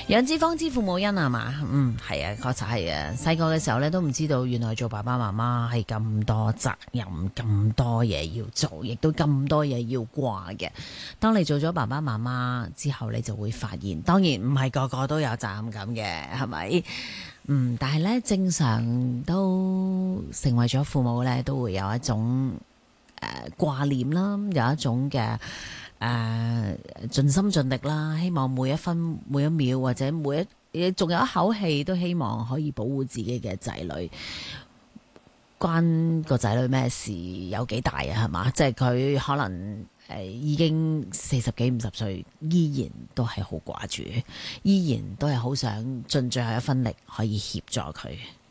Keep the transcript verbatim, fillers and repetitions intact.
養子方知父母恩係嘛？嗯，係啊，確實係啊。細個嘅時候咧，都唔知道原來做爸爸媽媽係咁多責任、咁多嘢要做，亦都咁多嘢要掛嘅。當你做咗爸爸媽媽之後，你就會發現，當然唔係個個都有責任感嘅，係咪？嗯，但係咧，正常都成為咗父母咧，都會有一種誒掛念啦，有一種嘅。誒、呃，盡心盡力啦，希望每一分每一秒或者每一，仲有一口氣都希望可以保護自己嘅仔女。關個仔女咩事？有幾大啊？係嘛？即係佢可能誒、呃、已經四十幾五十歲，依然都係好掛住，依然都係好想盡最後一分力可以協助佢。